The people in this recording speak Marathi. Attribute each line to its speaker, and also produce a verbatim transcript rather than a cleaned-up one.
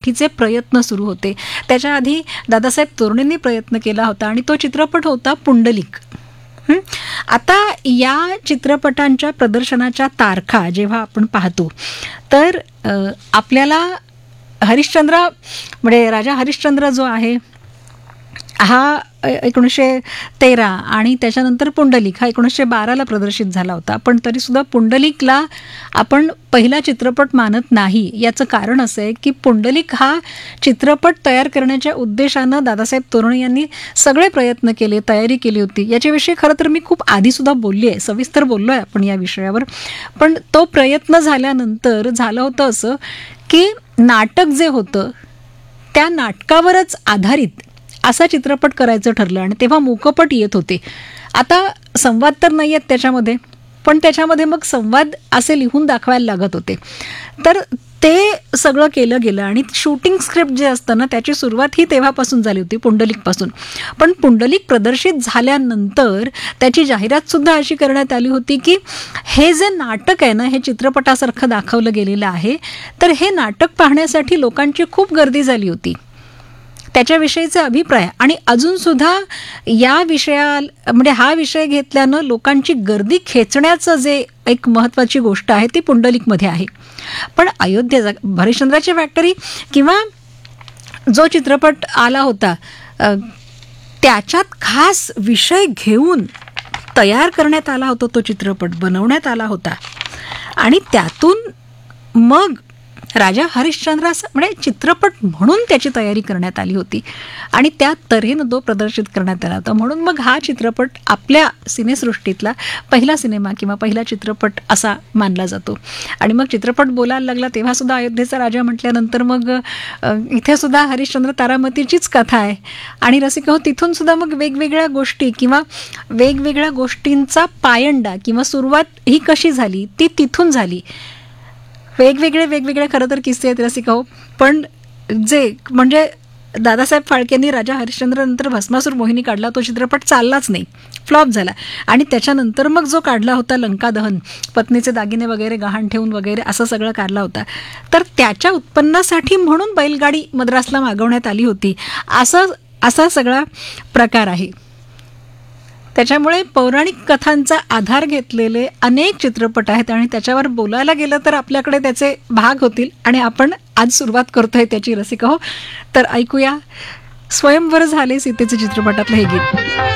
Speaker 1: करण्यासाठीचे प्रयत्न सुरू होते. त्याच्या आधी दादासाहेब तोरणेंनी प्रयत्न केला होता आणि तो चित्रपट होता पुंडलिक. आता या चित्रपटांच्या प्रदर्शनाच्या तारखा जेव्हा आपण पाहतो तर आपल्याला हरिश्चंद्र म्हणजे राजा हरिश्चंद्र जो आहे हा एकोणीसशे तेरा आणि त्याच्यानंतर पुंडलिक हा एकोणीसशे बाराला प्रदर्शित झाला होता. पण तरीसुद्धा पुंडलिकला आपण पहिला चित्रपट मानत नाही. याचं कारण असं आहे की पुंडलिक हा चित्रपट तयार करण्याच्या उद्देशानं दादासाहेब तोरणे यांनी सगळे प्रयत्न केले, तयारी केली होती. याच्याविषयी खरं तर मी खूप आधीसुद्धा बोलली आहे, सविस्तर बोललो आहे आपण या विषयावर. पण तो प्रयत्न झाल्यानंतर झालं होतं असं की नाटक जे होतं त्या नाटकावरच आधारित असा चित्रपट करायचं ठरलं आणि तेव्हा मूकपट येत होते. आता संवाद तर नाही आहेत त्याच्यामध्ये, पण त्याच्यामध्ये मग संवाद असे लिहून दाखवायला लागत होते. तर ते सगळं केलं गेलं आणि शूटिंग स्क्रिप्ट जे असतं ना त्याची सुरुवात ही तेव्हापासून झाली होती, पुंडलिकपासून. पण पुंडलिक प्रदर्शित झाल्यानंतर त्याची जाहिरातसुद्धा अशी करण्यात आली होती की हे जे नाटक आहे ना हे चित्रपटासारखं दाखवलं गेलेलं आहे, तर हे नाटक पाहण्यासाठी लोकांची खूप गर्दी झाली होती. त्याच्याविषयीचे अभिप्राय आणि अजूनसुद्धा या विषया म्हणजे हा विषय घेतल्यानं लोकांची गर्दी खेचण्याचं जे एक महत्त्वाची गोष्ट आहे ती पुंडलिकमध्ये आहे. पण अयोध्या हरिश्चंद्राची फॅक्टरी किंवा जो चित्रपट आला होता त्याच्यात खास विषय घेऊन तयार करण्यात आला होता, तो चित्रपट बनवण्यात आला होता आणि त्यातून मग राजा हरिश्चंद्राचा म्हणजे चित्रपट म्हणून त्याची तयारी करण्यात आली होती आणि त्या तऱ्हेनं तो प्रदर्शित करण्यात आला होता. म्हणून मग हा चित्रपट आपल्या सिनेसृष्टीतला पहिला सिनेमा किंवा पहिला चित्रपट असा मानला जातो. आणि मग चित्रपट बोलायला लागला तेव्हा सुद्धा अयोध्येचा राजा म्हटल्यानंतर मग इथे सुद्धा हरिश्चंद्र तारामतीचीच कथा आहे आणि रसिक हो तिथून सुद्धा मग वेगवेगळ्या गोष्टी किंवा वेगवेगळ्या गोष्टींचा पायंडा किंवा सुरुवात ही कशी झाली ती तिथून झाली. वेगवेगळे वेगवेगळे खरं तर किस्से आहेत रसिका हो. पण जे म्हणजे दादासाहेब फाळकेंनी राजा हरिश्चंद्र नंतर भस्मासूर मोहिनी काढला, तो चित्रपट चाललाच नाही, फ्लॉप झाला. आणि त्याच्यानंतर मग जो काढला होता लंका दहन, पत्नीचे दागिने वगैरे गहाण ठेवून वगैरे असं सगळं काढला होता, तर त्याच्या उत्पन्नासाठी म्हणून बैलगाडी मद्रासला मागवण्यात आली होती, असं असा सगळा प्रकार आहे. त्याच्यामुळे पौराणिक कथांचा आधार घेतलेले अनेक चित्रपट आहेत आणि त्याच्यावर बोलायला गेलं तर आपल्याकडे त्याचे भाग होतील आणि आपण आज सुरुवात करतोय त्याची रसिका हो. तर ऐकूया स्वयंवर झाले सीतेचे चित्रपटातलं हे गीत.